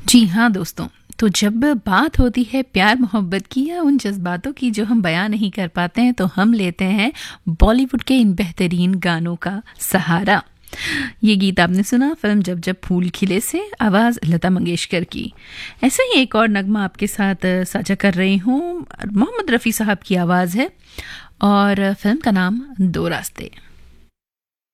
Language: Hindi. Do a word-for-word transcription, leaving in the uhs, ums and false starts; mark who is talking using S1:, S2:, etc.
S1: जी हाँ दोस्तों, तो जब बात होती है प्यार मोहब्बत की या उन जज्बातों की जो हम बयां नहीं कर पाते हैं, तो हम लेते हैं बॉलीवुड के इन बेहतरीन गानों का सहारा। ये गीत आपने सुना फिल्म जब जब फूल खिले से, आवाज़ लता मंगेशकर की। ऐसे ही एक और नगमा आपके साथ साझा कर रही हूँ, मोहम्मद रफ़ी साहब की आवाज़ है और फिल्म का नाम दो रास्ते।